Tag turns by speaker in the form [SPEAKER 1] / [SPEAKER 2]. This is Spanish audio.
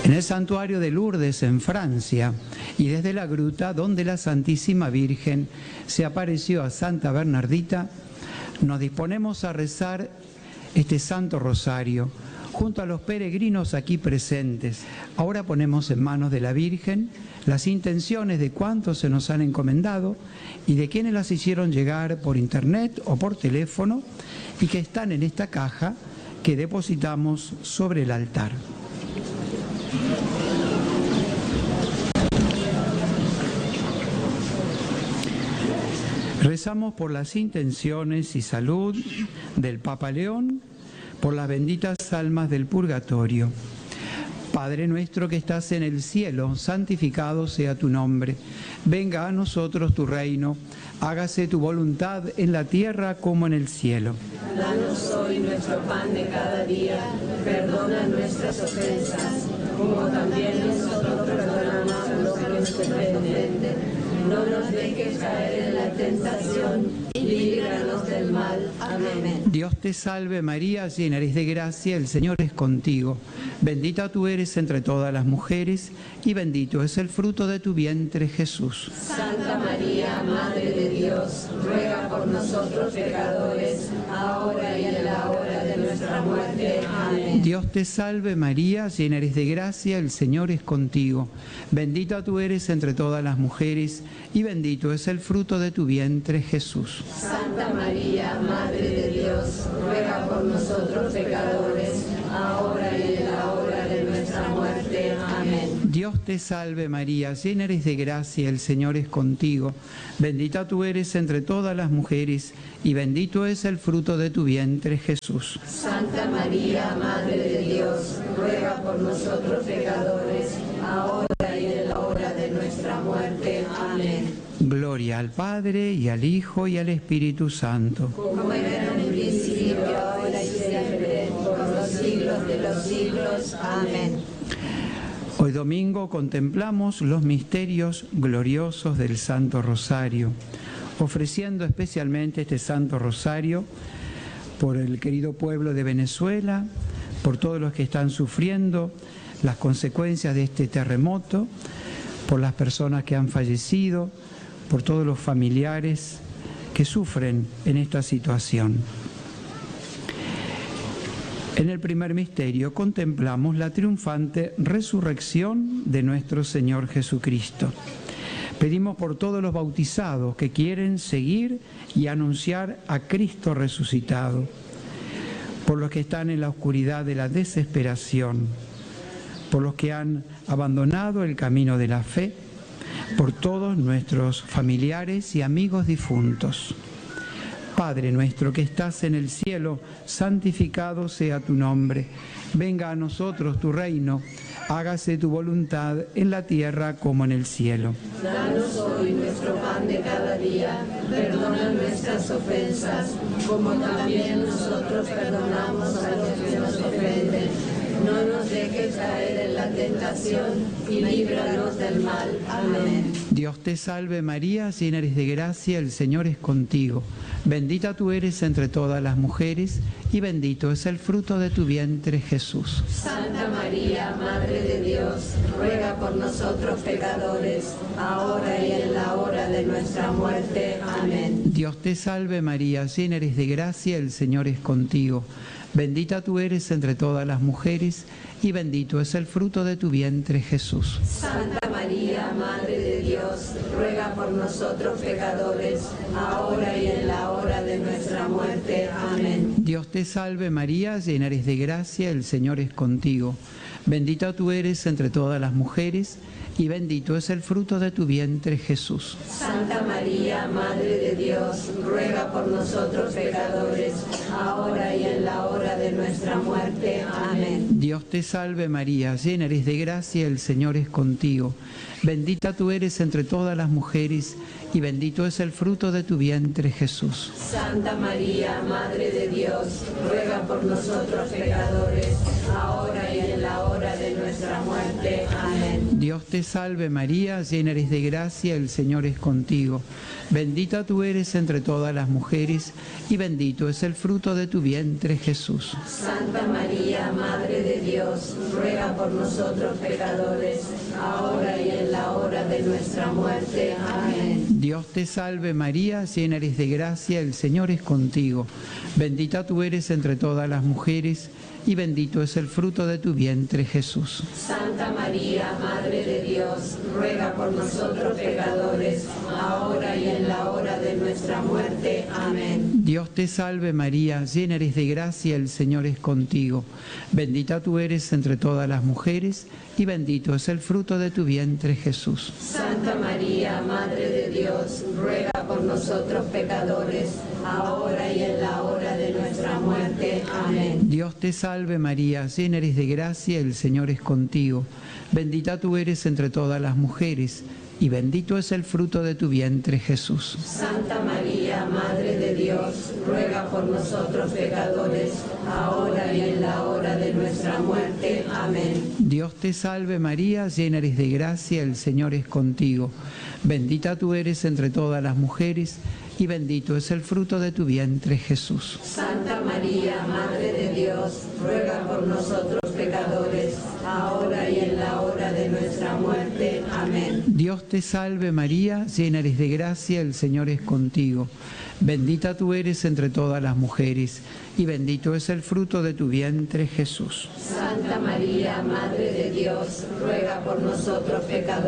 [SPEAKER 1] En el santuario de Lourdes, en Francia, y desde la gruta donde la Santísima Virgen se apareció a Santa Bernardita, nos disponemos a rezar este Santo Rosario junto a los peregrinos aquí presentes. Ahora ponemos en manos de la Virgen las intenciones de cuántos se nos han encomendado y de quienes las hicieron llegar por internet o por teléfono y que están en esta caja que depositamos sobre el altar. Rezamos por las intenciones y salud del Papa León, por las benditas almas del purgatorio. Padre nuestro que estás en el cielo, santificado sea tu nombre. Venga a nosotros tu reino, hágase tu voluntad en la tierra como en el cielo.
[SPEAKER 2] Danos hoy nuestro pan de cada día, perdona nuestras ofensas, como también nosotros perdonamos a los que nos ofenden. No nos dejes caer en la tentación y líbranos del mal. Amén.
[SPEAKER 1] Dios te salve María, llena eres de gracia, el Señor es contigo. Bendita tú eres entre todas las mujeres y bendito es el fruto de tu vientre, Jesús.
[SPEAKER 2] Santa María, Madre de Dios, ruega por nosotros pecadores, ahora y en la hora de nuestra muerte. Amén.
[SPEAKER 1] Dios te salve María, llena eres de gracia, el Señor es contigo. Bendita tú eres entre todas las mujeres y bendito es el fruto de tu vientre, Jesús.
[SPEAKER 2] Santa María, Madre de Dios, ruega por nosotros pecadores, ahora y en la hora de nuestra muerte. Amén.
[SPEAKER 1] Dios te salve María, llena eres de gracia, el Señor es contigo. Bendita tú eres entre todas las mujeres y bendito es el fruto de tu vientre, Jesús.
[SPEAKER 2] Santa María, Madre de Dios, ruega por nosotros pecadores, ahora y en la hora de nuestra muerte. Amén.
[SPEAKER 1] Gloria al Padre, y al Hijo, y al Espíritu Santo.
[SPEAKER 2] Como era en el principio, ahora y siempre, por los siglos de los siglos. Amén.
[SPEAKER 1] Hoy domingo contemplamos los misterios gloriosos del Santo Rosario, ofreciendo especialmente este Santo Rosario por el querido pueblo de Venezuela, por todos los que están sufriendo las consecuencias de este terremoto, por las personas que han fallecido, por todos los familiares que sufren en esta situación. En el primer misterio contemplamos la triunfante resurrección de nuestro Señor Jesucristo. Pedimos por todos los bautizados que quieren seguir y anunciar a Cristo resucitado, por los que están en la oscuridad de la desesperación, por los que han abandonado el camino de la fe, por todos nuestros familiares y amigos difuntos. Padre nuestro que estás en el cielo, santificado sea tu nombre. Venga a nosotros tu reino, hágase tu voluntad en la tierra como en el cielo.
[SPEAKER 2] Danos hoy nuestro pan de cada día, perdona nuestras ofensas, como también nosotros perdonamos a los que nos ofenden. No nos dejes caer en la tentación y líbranos del mal. Amén.
[SPEAKER 1] Dios te salve María, llena eres de gracia, el Señor es contigo. Bendita tú eres entre todas las mujeres y bendito es el fruto de tu vientre, Jesús.
[SPEAKER 2] Santa María, Madre de Dios, ruega por nosotros pecadores, ahora y en la hora de nuestra muerte. Amén.
[SPEAKER 1] Dios te salve María, llena eres de gracia, el Señor es contigo. Bendita tú eres entre todas las mujeres y bendito es el fruto de tu vientre, Jesús.
[SPEAKER 2] Santa María, Madre de Dios, ruega por nosotros pecadores, ahora y en la hora de nuestra muerte. Amén.
[SPEAKER 1] Dios te salve María, llena eres de gracia, el Señor es contigo. Bendita tú eres entre todas las mujeres y bendito es el fruto de tu vientre, Jesús.
[SPEAKER 2] Santa María, Madre de Dios, ruega por nosotros pecadores, ahora y en la hora de nuestra muerte. Amén.
[SPEAKER 1] Dios te salve María, llena eres de gracia, el Señor es contigo. Bendita tú eres entre todas las mujeres y bendito es el fruto de tu vientre, Jesús.
[SPEAKER 2] Santa María, Madre de Dios, ruega por nosotros pecadores, ahora y en la hora de nuestra muerte. Amén.
[SPEAKER 1] Dios te salve María, llena eres de gracia, el Señor es contigo. Bendita tú eres entre todas las mujeres, y bendito es el fruto de tu vientre, Jesús.
[SPEAKER 2] Santa María, Madre de Dios, ruega por nosotros pecadores, ahora y en la hora de nuestra muerte. Amén.
[SPEAKER 1] Dios te salve María, llena eres de gracia, el Señor es contigo. Bendita tú eres entre todas las mujeres, y bendito es el fruto de tu vientre, Jesús.
[SPEAKER 2] Santa María, Madre de Dios, ruega por nosotros pecadores, ahora y en la hora de nuestra muerte. Amén.
[SPEAKER 1] Dios te salve María, llena eres de gracia, el Señor es contigo. Bendita tú eres entre todas las mujeres, y bendito es el fruto de tu vientre, Jesús.
[SPEAKER 2] Santa María, Madre de Dios, ruega por nosotros pecadores, ahora y en la hora de nuestra muerte. Amén.
[SPEAKER 1] Dios te salve María, llena eres de gracia, el Señor es contigo. Bendita tú eres entre todas las mujeres, y bendito es el fruto de tu vientre, Jesús.
[SPEAKER 2] Santa María, Madre de Dios, ruega por nosotros pecadores, ahora y en la hora de nuestra muerte. Amén.
[SPEAKER 1] Dios te salve María, llena eres de gracia, el Señor es contigo. Bendita tú eres entre todas las mujeres, y bendito es el fruto de tu vientre, Jesús.
[SPEAKER 2] Santa María, Madre de Dios, ruega por nosotros pecadores, ahora y en la hora de nuestra muerte. Amén.
[SPEAKER 1] Dios te salve María, llena eres de gracia, el Señor es contigo. Bendita tú eres entre todas las mujeres, y bendito es el fruto de tu vientre, Jesús.
[SPEAKER 2] Santa María, Madre de Dios, ruega por nosotros pecadores,